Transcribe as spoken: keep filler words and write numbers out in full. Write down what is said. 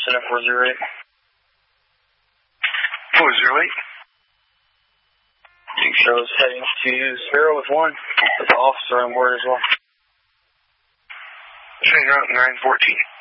Center four zero eight. four zero eight. You shows heading to Sparrow with one. With the officer on board as well. Train route nine fourteen.